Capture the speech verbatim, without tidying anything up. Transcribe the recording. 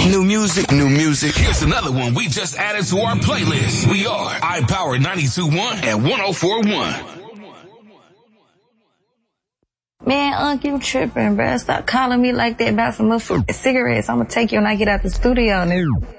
New music, new music. Here's another one we just added to our playlist. We are iPower ninety-two point one and one oh four point one. Man, Unc, you tripping, bruh. Stop calling me like that about some motherfucking cigarettes. I'm gonna take you when I get out the studio, nigga.